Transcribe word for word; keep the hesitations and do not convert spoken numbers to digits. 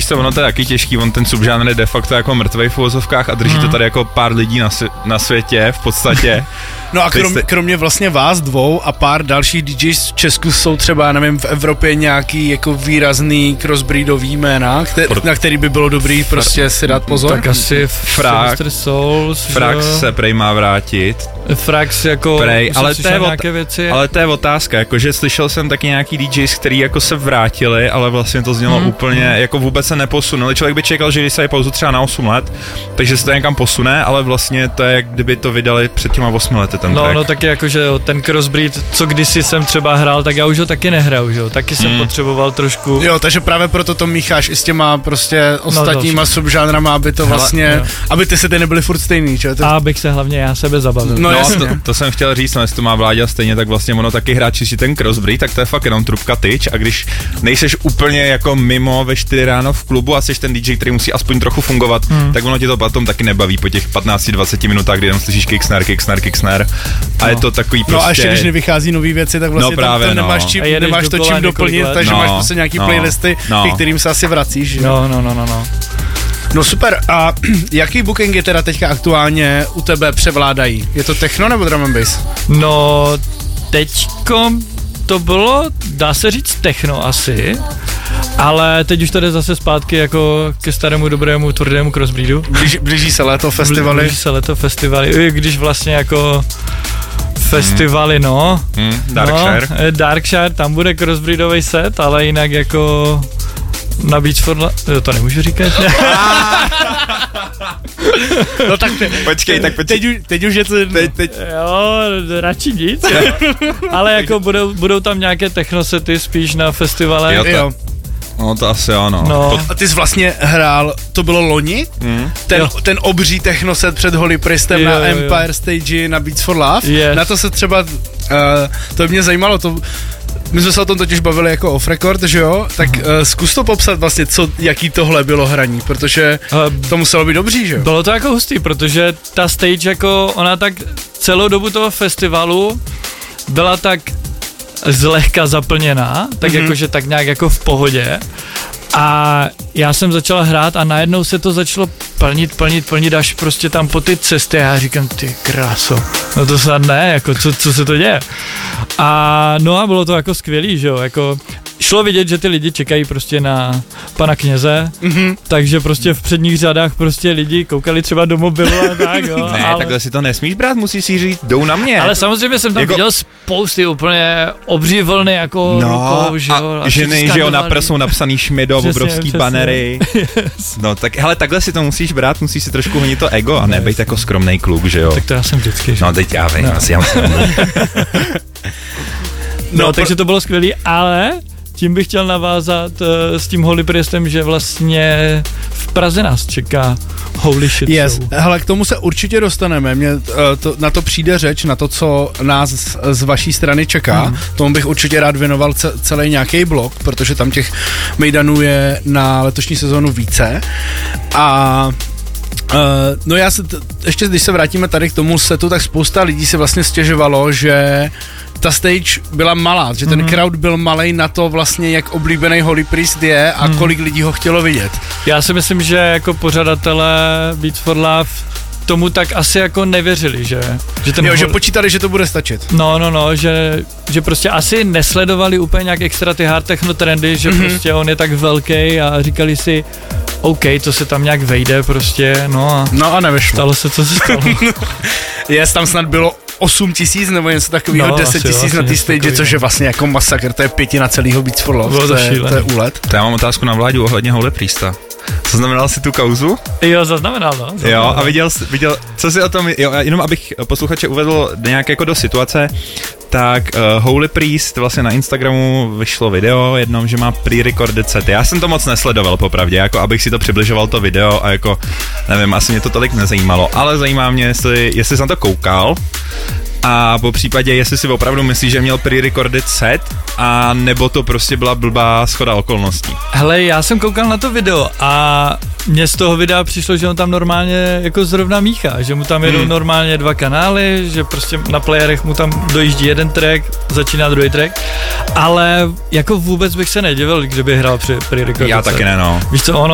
víš co, ono to je taky těžký, on ten subžánr je de facto jako mrtvej v uvozovkách a drží hmm. to tady jako pár lidí na, na světě v podstatě. No a krom, kromě vlastně vás dvou a pár dalších D Js v Česku jsou třeba, nevím, v Evropě nějaký jako výrazný crossbreedový jména, který, na který by bylo dobrý prostě si dát pozor? Tak asi Frax, Frax se prej má vrátit. Frax jako prej, ale, to je nějaké věci. ale to je otázka, jakože slyšel jsem taky nějaký D Js, který jako se vrátili, ale vlastně to znělo hmm. úplně, jako vůbec se neposunuli. Člověk by čekal, že když se je pauzu třeba na osm let, takže se to někam posune, ale vlastně to je, jak kdyby to vydali před těma osmi lety ten no, track. No taky jakože ten crossbreed, co kdysi jsem třeba hrál, tak já už ho taky nehraju, že jo, taky jsem hmm. potřeboval trošku. Jo, takže právě proto to mícháš i s těma prostě ostatníma no, subžánrama, aby to vlastně, Hele, aby ty se ty nebyly furt stejný, čo? A abych se hlavně já sebe zabavil. No, no to, to jsem chtěl říct, no jestli to má Vláďa stejně, tak vlastně ono taky hrát čistě ten crossbreed, tak to je fakt jenom trubka tyč a když nejseš úplně jako mimo ve čtyři ráno v klubu a jsi ten D J, který musí aspoň trochu fungovat, hmm. tak ono ti to potom taky nebaví po těch patnáct dvacet minutách, kdy jenom slyšíš kick snare, kick snare, kick snare a no. je to takový prostě. No a ještě když nevychází nový věci, tak vlastně no právě, tam to nemáš, no. čím, nemáš to čím doplnit, let. takže no. máš prostě nějaký no. playlisty, no. kterým se asi vracíš. Že? No, no, no, no, no. No super, a jaký bookingy teda teďka aktuálně u tebe převládají? Je to techno nebo drum and bass? No, teďko to bylo, dá se říct techno asi, ale teď už to jde zase zpátky jako ke starému dobrému tvrdému crossbreedu. Blíží, blíží se léto festivaly. Blíží se léto festivaly, když vlastně jako festivaly, no. Hmm, Darkshire. No, Darkshire, tam bude crossbreedový set, ale jinak jako na Beach for La... To nemůžu říkat. No tak te, počkej, tak počkej. Teď, teď už je to... Teď, teď. Jo, radši nic. Ale jako budou, budou tam nějaké technosety spíš na festivale. Jo, jo. No to asi ano. No. A ty jsi vlastně hrál, to bylo loni? Mm. Ten, ten obří technoset před Holy Priestem jo, na Empire jo. Stage na Beats for Love? Yes. Na to se třeba, uh, to mě zajímalo, to... My jsme se o tom totiž bavili jako off record, že jo? Tak uh, zkus to popsat vlastně, co, jaký tohle bylo hraní, protože to muselo být dobří, že jo? Bylo to jako hustý, protože ta stage jako, ona tak celou dobu toho festivalu byla tak zlehka zaplněná, tak mm-hmm. jakože tak nějak jako v pohodě. A já jsem začal hrát a najednou se to začalo plnit, plnit, plnit až prostě tam po ty cesty a já říkám, ty kráso, no to snad ne, jako co, co se to děje. A no a bylo to jako skvělý, že jo, jako šlo vidět, že ty lidi čekají prostě na pana kněze, mm-hmm. takže prostě v předních řadách prostě lidi koukali třeba do mobilu a tak, jo. Ne, ale... takhle si to nesmíš brát, musíš si říct, jdou na mě. Ale samozřejmě jsem tam jako... viděl spousty úplně obří vlny jako no, rukou, že jo. A ženy, že jo, na prsu napsaný Šmido, obrovský přesně. Banery. Yes. No tak, hele, takhle si to musíš brát, musíš si trošku honit to ego a nebejt jako skromnej kluk, že jo. Tak to já jsem vždycky, že? No teď já vím, no. asi já musím. No, no takže to bylo skvělý, ale tím bych chtěl navázat uh, s tím Holy Priestem, že vlastně v Praze nás čeká Holy Shit yes. Show. Hele, k tomu se určitě dostaneme. Mě uh, to, na to přijde řeč, na to, co nás z, z vaší strany čeká. Hmm. Tomu bych určitě rád věnoval ce, celý nějaký blok, protože tam těch mejdanů je na letošní sezónu více. A Uh, no já se, t- ještě když se vrátíme tady k tomu setu, tak spousta lidí si vlastně stěžovalo, že ta stage byla malá, že ten mm-hmm. crowd byl malej na to vlastně, jak oblíbený Holy Priest je a mm. kolik lidí ho chtělo vidět. Já si myslím, že jako pořadatelé Beats for Love tomu tak asi jako nevěřili, že... Že, ten jo, hol... že počítali, že to bude stačit. No, no, no, že, že prostě asi nesledovali úplně nějak extra ty hard techno trendy, že mm-hmm. prostě on je tak velký a říkali si, OK, to se tam nějak vejde prostě, no a... No a nevyšlo. Stalo se, co se stalo. Jest, tam snad bylo osm tisíc nebo něco takového, no, deset tisíc na té stage, což je vlastně jako masakr, to je pětina celého Beats for Love, to, to, je, to je úlet. To já mám otázku na Vláďu ohledně Holy Priesta. Zaznamenal jsi tu kauzu? Jo, zaznamenal, no. Zaznamenal. Jo, a viděl, viděl, co jsi o tom, jo, jenom abych posluchače uvedl nějak jako do situace, tak uh, Holy Priest vlastně na Instagramu vyšlo video jednom, že má pre-recorded set. Já jsem to moc nesledoval popravdě, jako abych si to přibližoval to video a jako, nevím, asi mě to tolik nezajímalo, ale zajímá mě, jestli, jestli jsem to koukal a po případě, jestli si opravdu myslíš, že měl pre-recorded set a nebo to prostě byla blbá shoda okolností. Hele, já jsem koukal na to video a mně z toho videa přišlo, že on tam normálně jako zrovna míchá, že mu tam jedou hmm. normálně dva kanály, že prostě na playerech mu tam dojíždí jeden track, začíná druhý track, ale jako vůbec bych se nedivil, kdyby hrál při pre-recorded Já set. taky ne, no. Víš co, ono